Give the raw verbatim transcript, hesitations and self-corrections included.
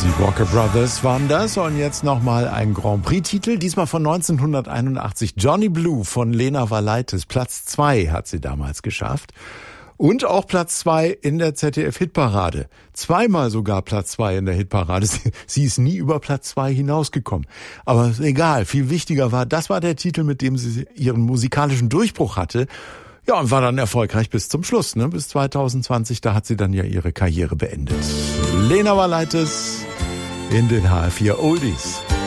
Die Walker Brothers waren das und jetzt nochmal ein Grand Prix-Titel, diesmal von neunzehnhunderteinundachtzig. Johnny Blue von Lena Valaitis. Platz zwei hat sie damals geschafft. Und auch Platz zwei in der Z D F-Hitparade. Zweimal sogar Platz zwei in der Hitparade. Sie ist nie über Platz zwei hinausgekommen. Aber ist egal, viel wichtiger war, das war der Titel, mit dem sie ihren musikalischen Durchbruch hatte. Ja, und war dann erfolgreich bis zum Schluss, ne? Bis zwanzig zwanzig, da hat sie dann ja ihre Karriere beendet. Lena Valaitis in den H R vier Oldies.